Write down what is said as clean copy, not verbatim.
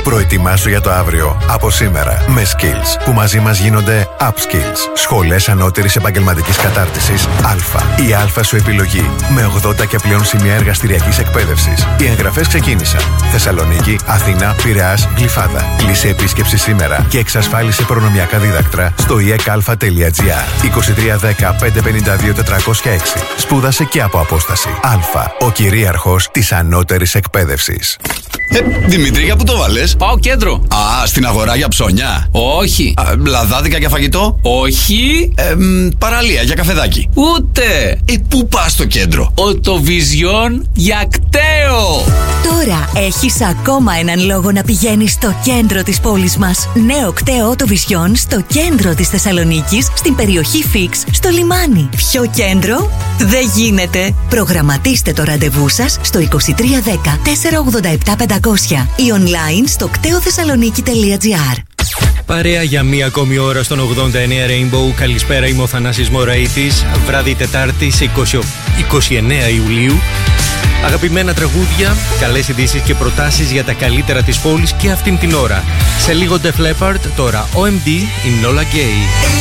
Προετοιμάσου για το αύριο από σήμερα με Skills, που μαζί μας γίνονται Upskills. Σχολές ανώτερης επαγγελματικής κατάρτισης Α. Η Α σου επιλογή. Με 80 και πλέον σημεία εργαστηριακής εκπαίδευσης. Οι εγγραφές ξεκίνησαν. Θεσσαλονίκη, Αθήνα, Πειραιάς, Γλυφάδα. Κλείσε επίσκεψη σήμερα και εξασφάλισε προνομιακά δίδακτρα στο ekalfa.gr. 2310 552 406. Σπούδασε και από απόσταση. Α. Ο κυρίαρχος της ανώτερης εκπαίδευσης. Δημήτρη, για πού το βάλες? Πάω κέντρο. Α, στην αγορά για ψώνια? Όχι. Λαδάδικα για φαγητό? Όχι. Παραλία για καφεδάκι? Ούτε. Πού πας στο κέντρο? Οτοβιζιόν για κταίο. Τώρα έχεις ακόμα έναν λόγο να πηγαίνεις στο κέντρο της πόλης μας. Νέο κταίο Οτοβιζιόν στο κέντρο της Θεσσαλονίκης, στην περιοχή Φίξ, στο λιμάνι. Ποιο κέντρο? Δεν γίνεται. Προγραμματίστε το ραντεβού σας στο 2310 487 500 ή online στο κτεοθεσσαλονίκη.gr. Παρέα για μία ακόμη ώρα στον 89 Rainbow. Καλησπέρα, είμαι ο Θανάσης Μωραΐτης. Βράδυ Τετάρτης 29 Ιουλίου. Αγαπημένα τραγούδια, καλές ειδήσεις και προτάσεις για τα καλύτερα της πόλης και αυτήν την ώρα. Σε λίγο Def Leppard, τώρα OMD, η Nola Gay.